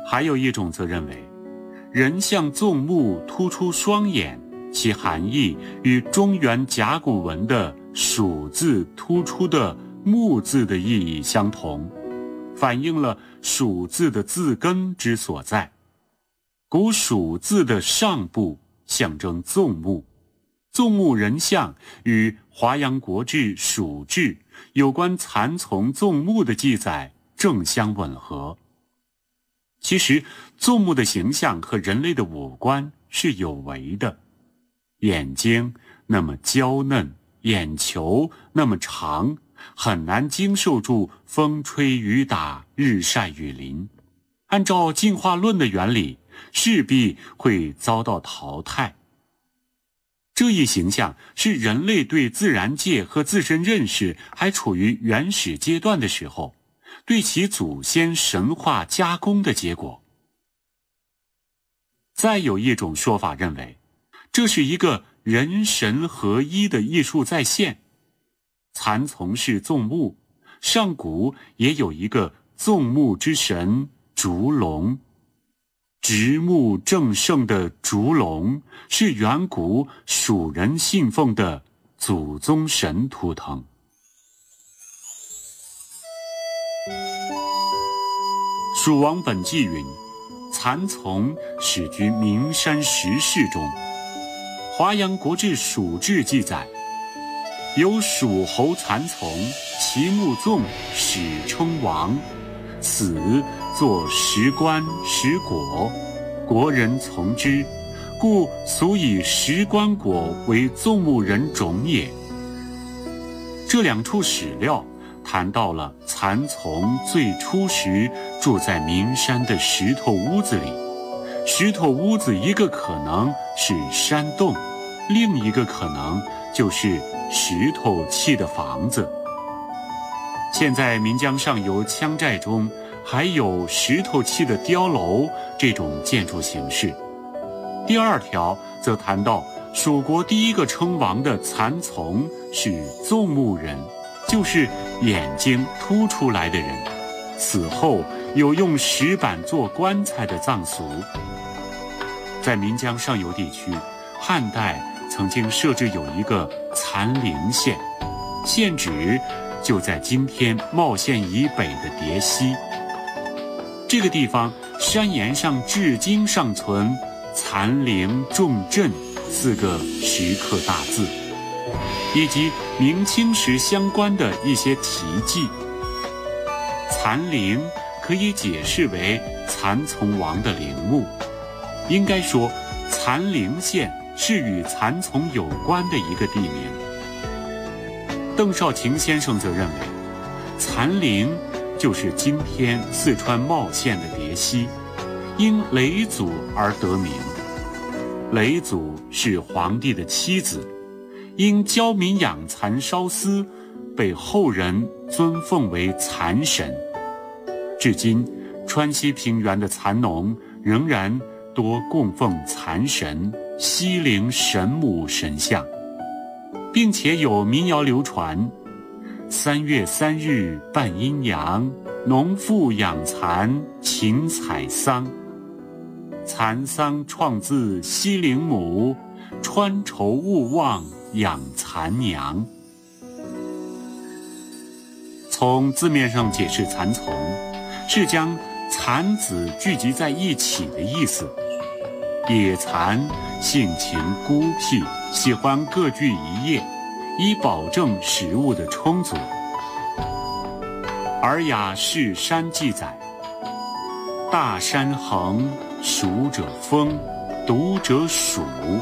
还有一种则认为，人像纵目突出双眼，其含义与中原甲骨文的蜀字突出的木字的意义相同，反映了蜀字的字根之所在。古蜀字的上部象征纵目，纵目人像与《华阳国志·蜀志》有关蚕丛纵目的记载正相吻合。其实纵目的形象和人类的五官是有违的，眼睛那么娇嫩，眼球那么长，很难经受住风吹雨打，日晒雨淋。按照进化论的原理，势必会遭到淘汰。这一形象是人类对自然界和自身认识还处于原始阶段的时候，对其祖先神话加工的结果。再有一种说法认为，这是一个人神合一的艺术再现。蚕丛是纵目，上古也有一个纵目之神烛龙。直目正盛的烛龙是远古蜀人信奉的祖宗神图腾。《蜀王本纪》云，蚕丛始居名山石室中。《华阳国志·蜀志》记载，有蜀侯蚕丛，其目纵，始称王，死作石棺石果，国人从之，故俗以石棺果为纵目人种也。这两处史料谈到了蚕丛最初时住在名山的石头屋子里，石头屋子一个可能是山洞，另一个可能就是石头砌的房子。现在岷江上游羌寨中还有石头砌的碉楼这种建筑形式。第二条则谈到蜀国第一个称王的蚕丛是纵目人，就是眼睛凸出来的人，死后有用石板做棺材的葬俗。在岷江上游地区，汉代曾经设置有一个蚕陵县，县址就在今天茂县以北的蝶溪。这个地方山岩上至今尚存蚕陵重镇4个石刻大字，以及明清时相关的一些题记。蚕陵可以解释为蚕丛王的陵墓，应该说蚕陵县是与蚕丛有关的一个地名。邓少卿先生则认为，蚕陵就是今天四川茂县的蝶溪，因嫘祖而得名。嫘祖是皇帝的妻子，因教民养蚕烧丝，被后人尊奉为蚕神。至今，川西平原的蚕农仍然多供奉蚕神、西陵神母神像，并且有民谣流传：3月3日半阴阳，农妇养蚕勤采桑。蚕桑创自西陵母，川绸勿忘养蚕娘。从字面上解释，蚕丛是将蚕子聚集在一起的意思。野蚕性情孤僻，喜欢各居一业，以保证食物的充足。《尔雅释山》记载，大山横，熟者丰，独者属。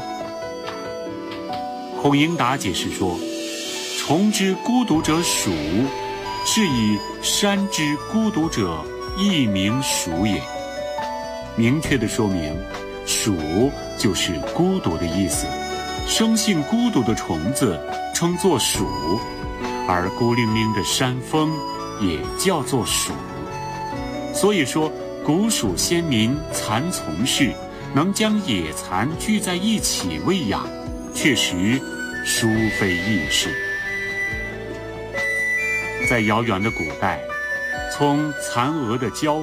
孔颖达解释说，虫之孤独者属，是以山之孤独者亦名属也。明确地说明，属就是孤独的意思，生性孤独的虫子称作属，而孤零零的山峰也叫做属。所以说，古蜀先民蚕丛氏能将野蚕聚在一起喂养，确实殊非易事。在遥远的古代，从蚕蛾的交